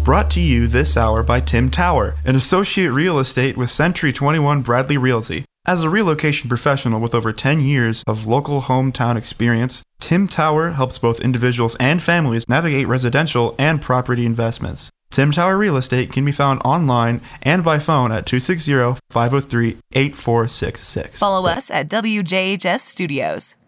Brought to you this hour by Tim Tower, an associate real estate with Century 21 Bradley Realty. As a relocation professional with over 10 years of local hometown experience, Tim Tower helps both individuals and families navigate residential and property investments. Tim Tower Real Estate can be found online and by phone at 260-503-8466. Follow us at WJHS Studios.